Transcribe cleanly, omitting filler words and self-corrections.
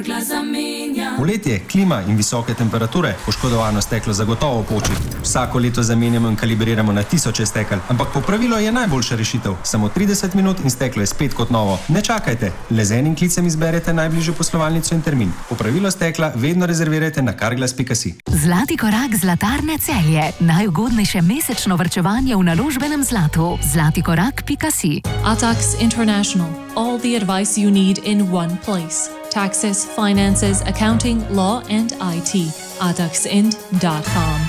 stekla zamenja. Poletje, klima in visoke temperature poškodovano steklo zagotovo poči. Vsako leto zamenjamo in kalibriramo na tisoče stekel, ampak popravilo je najboljša rešitev. Samo 30 minut in steklo je spet kot novo. Ne čakajte, le z enim klicem izberete najbližjo poslovalnico in termin. Popravilo stekla vedno rezervirajte na carglass.si. Zlati korak Zlatarne Celje. Najugodnejše mesečno varčevanje v naložbenem zlatu. Zlatikorak.si. Atax International. All the advice you need in one place. Taxes, finances, accounting, law and IT. ataxint.com.